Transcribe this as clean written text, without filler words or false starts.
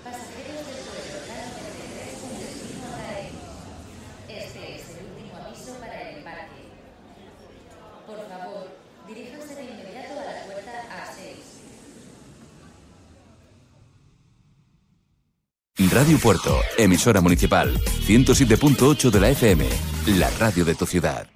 Pasajeros del vuelo LAN 33 con destino a Jaén. Este es el último aviso para el embarque. Por favor, diríjase de inmediato a la puerta A6. Radio Puerto, emisora municipal, 107.8 de la FM, la radio de tu ciudad.